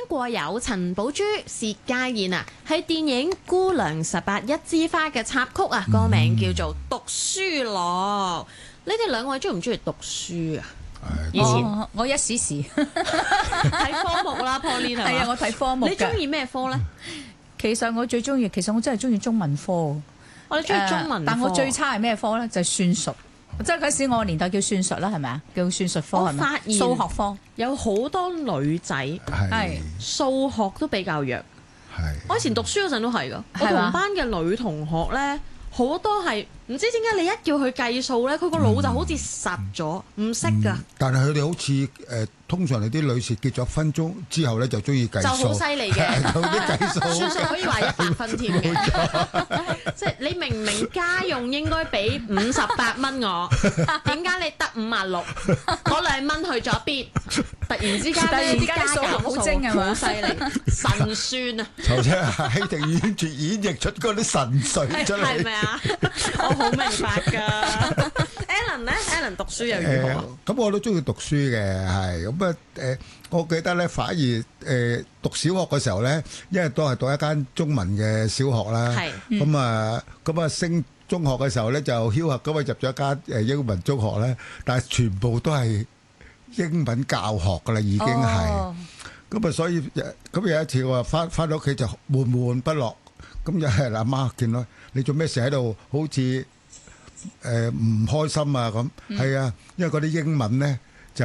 過有陳寶珠、薛家燕啊，係電影《姑娘18一枝花》嘅插曲啊，個名叫做《讀書樂》。你哋兩位中唔中意讀書啊？以前我一時睇科目啦，Pauline係啊， 我睇科目。 你中意咩科咧？ 其實我最中意，其實我真係中意中文科。 我哋中意中文科， 但我最差係咩科咧？就係算術。即係嗰時我年代叫算術啦，係咪啊？叫算術科係咪？ 我發現數學科有好多女仔係數學都比較弱。我以前讀書嗰陣都係㗎，我同班嘅女同學咧，好多係唔知點解你一叫佢計數咧，佢個腦就好似實咗，唔識㗎。 但係佢哋好似通常你啲女士結咗婚之後咧，就中意計數， 就好犀利嘅， 有啲計數， 算術可以話100分添嘅。即係你明明家用應該俾58蚊我，點解你得56？嗰2蚊去咗邊？突然之間啲加減好精係嘛？好犀利，神算啊！ 頭先希婷演繹出嗰啲神髓出嚟， 係咪啊？我好明白㗎。Alan 咧 ，Alan 讀書又如何？ 咁我都中意讀書嘅，係咁啊我記得咧，反而讀小學嘅時候咧，因為都係讀一間中文嘅小學啦，咁啊升中學嘅時候咧，就僥倖咁啊入咗一間英文中學咧，但係全部都係英文教學噶啦，已經係咁啊，所以咁有一次我話翻到屋企就悶不樂，咁有係阿媽見到你做咩事喺度，好似唔開心啊咁，係啊，因為嗰啲英文咧就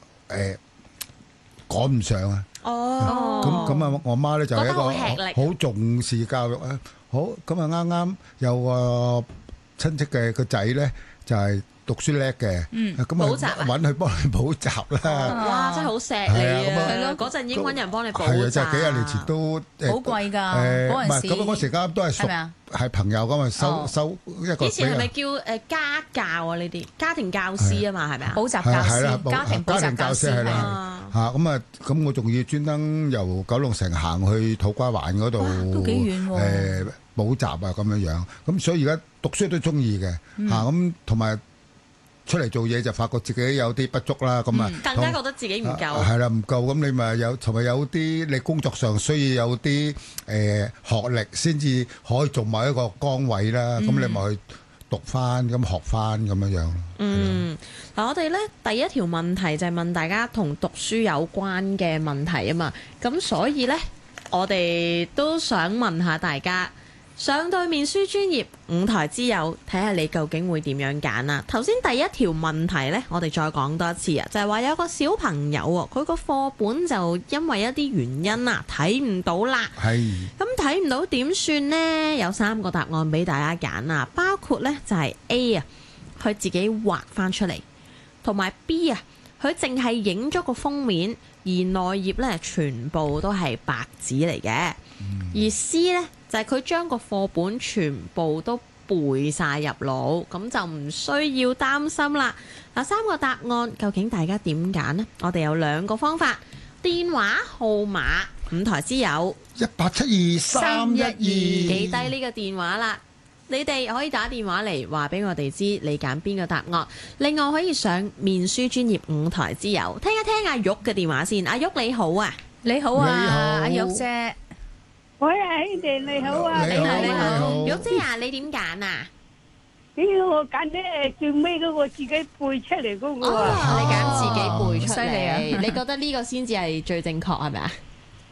趕唔上啊。咁啊，我媽咧就係一個好重視教育啊。好，咁啊啱啱有個親戚嘅個仔咧就係讀書叻嘅，咁啊揾佢幫佢補習啦。 哇，真係好錫你啊！係咯，嗰陣英文人幫你補習， 係啊，即係幾廿年前都好貴㗎。嗰陣時咁嗰時間都係熟，係朋友咁啊收一個。 以前係咪叫家教啊？呢啲家庭教師啊嘛，係咪啊？ 補習教師，家庭補習教師係啦。咁我仲要專登由九龍城行去土瓜灣嗰度， 都幾遠喎。 補習啊咁樣，咁所以而家讀書都中意嘅嚇，咁同埋出嚟做嘢就發覺自己有啲不足啦，咁啊更加覺得自己唔夠。 係啦，唔夠咁你咪有，同埋有啲你工作上需要有啲學歷先至可以做埋一個崗位啦，咁你咪去讀翻咁學翻咁樣樣。 嗱，我哋咧第一條問題就係問大家同讀書有關嘅問題啊嘛，咁所以咧我哋都想問下大家。上對面書專頁5台之友，睇下你究竟會點樣揀啊？頭先第一條問題呢，我哋再講多一次啊，就係話有個小朋友喎，佢個課本就因為一啲原因啊睇唔到啦。係。咁睇唔到點算呢？有3個答案俾大家揀啊，包括呢就係 A 啊，佢自己畫翻出嚟，同埋 B 啊，佢淨係影咗個封面，而內頁呢全部都係白紙嚟嘅。而 C 呢，就係佢將個課本全部都背晒入腦，咁就唔需要擔心啦。嗱，3個答案究竟大家點揀呢？我哋有2個方法，電話號碼5台之友 1872312， 記低呢個電話啦。你哋可以打電話嚟話俾我哋知你揀邊個答案。另外可以上面書專頁5台之友聽一聽阿玉嘅電話先。阿玉你好啊， 你好啊，阿玉姐。 喂，兄弟你好啊！ 你好，玉姐啊，你點揀啊？ 我揀咧最尾嗰個自己背出嚟嗰個啊！ 你揀自己背出嚟， 犀利啊！ 你覺得呢個先至係最正確係咪啊？